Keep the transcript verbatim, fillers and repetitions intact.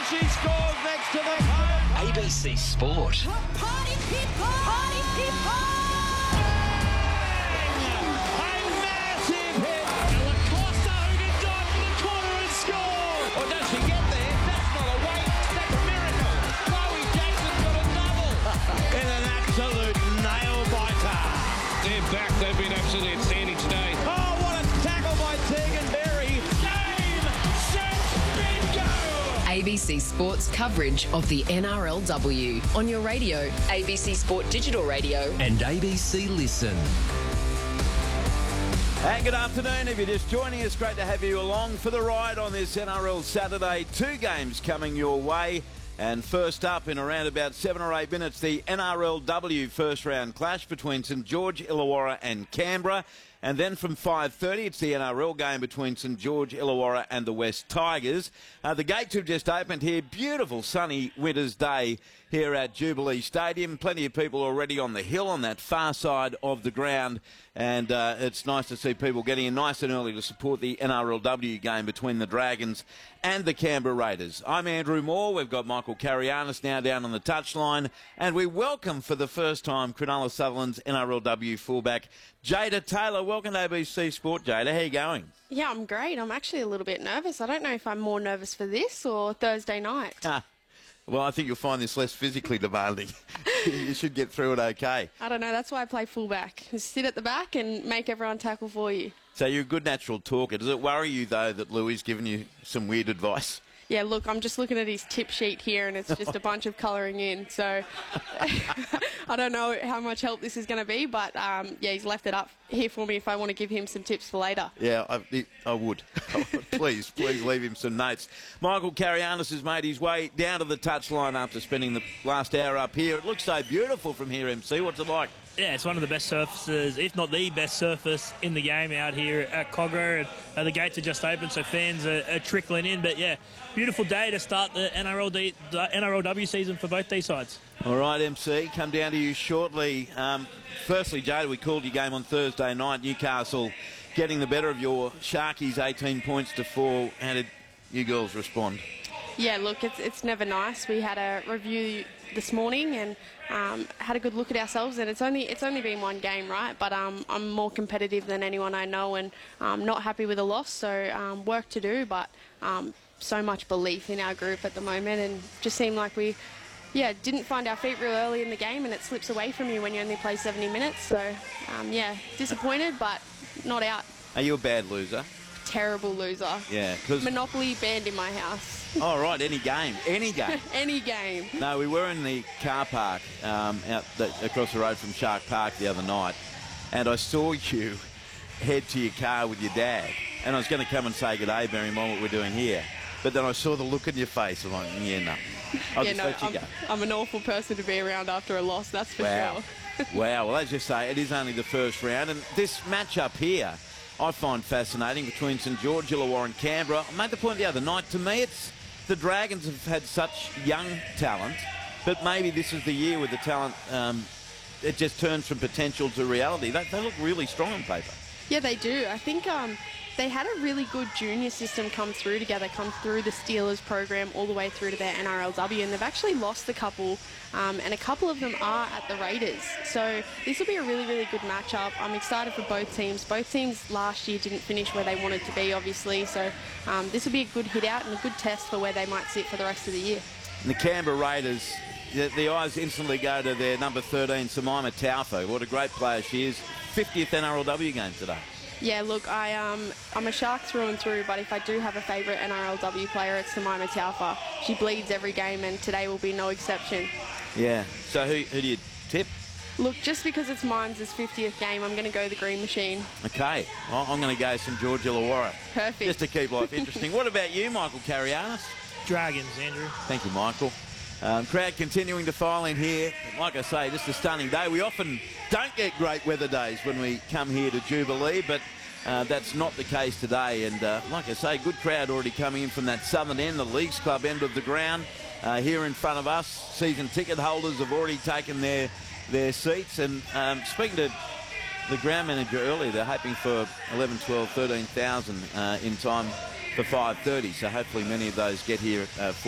She scores next to the post. A B C Sport. Party people! Party people! A massive hit. And Lacosta who can dive to the corner and score. Or does she get there? That's not a wait. That's a miracle. Chloe Jackson's got a double. In an absolute nail biter. They're back. They've been absolutely outstanding today. Oh, what a tackle by Tegan Berry. Game, set, bingo. A B C Sports coverage of the N R L W on your radio, A B C Sport Digital Radio. And A B C Listen. And good afternoon. If you're just joining us, great to have you along for the ride on this N R L Saturday. Two games coming your way. And first up in around about seven or eight minutes, the N R L W first round clash between St George Illawarra and Canberra. And then from five thirty, it's the N R L game between St George Illawarra and the West Tigers. Uh, the gates have just opened here. Beautiful sunny winter's day here at Jubilee Stadium. Plenty of people already on the hill on that far side of the ground. And uh, it's nice to see people getting in nice and early to support the N R L W game between the Dragons and the Canberra Raiders. I'm Andrew Moore. We've got Michael Carianis now down on the touchline. And we welcome for the first time Cronulla Sutherland's N R L W fullback, Jada Taylor. Welcome to A B C Sport, Jada. How are you going? Yeah, I'm great. I'm actually a little bit nervous. I don't know if I'm more nervous for this or Thursday night. Ah, well, I think you'll find this less physically demanding. You should get through it okay. I don't know. That's why I play fullback. Just sit at the back and make everyone tackle for you. So you're a good natural talker. Does it worry you, though, that Louis given you some weird advice? Yeah, look, I'm just looking at his tip sheet here and it's just a bunch of colouring in. So I don't know how much help this is going to be, but um, yeah, he's left it up here for me if I want to give him some tips for later. Yeah, I, I would. please, please leave him some notes. Michael Carianis has made his way down to the touchline after spending the last hour up here. It looks so beautiful from here, M C. What's it like? Yeah, it's one of the best surfaces, if not the best surface in the game out here at Cogra. And uh, the gates are just open, so fans are, are trickling in. But yeah, beautiful day to start the N R L D, the N R L W season for both these sides. All right, M C, come down to you shortly. Um, firstly, Jada, we called your game on Thursday night. Newcastle getting the better of your Sharkies, eighteen points to four. How did you girls respond? Yeah, look, it's it's never nice. We had a review this morning and um, had a good look at ourselves, and it's only it's only been one game, right? But um, I'm more competitive than anyone I know, and um, not happy with a loss. So um, work to do, but um, so much belief in our group at the moment, and just seemed like we, yeah, didn't find our feet real early in the game, and it slips away from you when you only play seventy minutes. So um, yeah, disappointed, but not out. Are you a bad loser? Terrible loser. Yeah, because Monopoly banned in my house. Oh, right, any game, any game. Any game. No, we were in the car park um, out the, across the road from Shark Park the other night, and I saw you head to your car with your dad, and I was going to come and say good day, bearing in mind what we're doing here, but then I saw the look in your face. I'm like, yeah, no. I'll yeah, just no, let you I'm, go. I'm an awful person to be around after a loss, that's for Wow. sure. Wow, well, as you say, it is only the first round, and this match-up here I find fascinating between St George, Illawarra and Canberra. I made the point the other night, to me it's the Dragons have had such young talent, but maybe this is the year where the talent, um, it just turns from potential to reality. They, they look really strong on paper. Yeah, they do. I think um, they had a really good junior system come through together, come through the Steelers program all the way through to their N R L W, and they've actually lost a couple, um, and a couple of them are at the Raiders. So this will be a really, really good matchup. I'm excited for both teams. Both teams last year didn't finish where they wanted to be, obviously, so um, this will be a good hit out and a good test for where they might sit for the rest of the year. And the Canberra Raiders, the, the eyes instantly go to their number thirteen, Samaima Taufa. What a great player she is. fiftieth N R L W game today. Yeah, look, I, um, I'm a Shark through and through, but if I do have a favourite N R L W player, it's Samaima Taufa. She bleeds every game, and today will be no exception. Yeah. So who, who do you tip? Look, just because it's mine's fiftieth game, I'm going to go the Green Machine. Okay. Well, I'm going to go St George Illawarra. Perfect. Just to keep life interesting. What about you, Michael Carianis? Dragons, Andrew. Thank you, Michael. Um, crowd continuing to file in here. Like I say, this is a stunning day. We often don't get great weather days when we come here to Jubilee, but uh, that's not the case today. And uh, like I say, good crowd already coming in from that southern end, the Leagues Club end of the ground. Uh, here in front of us, season ticket holders have already taken their their seats. And um, speaking to the ground manager earlier, they're hoping for eleven, twelve, thirteen thousand uh, in time for five thirty. So hopefully many of those get here uh, for